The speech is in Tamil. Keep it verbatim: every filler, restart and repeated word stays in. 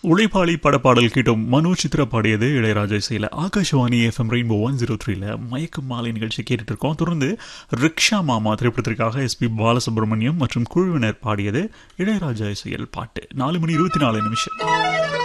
உழைப்பாளி படப்பாடல் கேட்டோம். மனோ சித்ரா பாடியது, இளையராஜா இசையில். Akashvani FM rainbow one zero த்ரீல மயக்கம் மாலை நிகழ்ச்சி கேட்டுட்டு இருக்கோம். தொடர்ந்து ரிக்ஷா மாமா திரைப்படத்திற்காக எஸ்பி பாலசுப்ரமணியம் மற்றும் குழுவினர் பாடியது, இளையராஜா இசையில் பாட்டு. நாலு மணி இருபத்தி நாலு நிமிஷம்.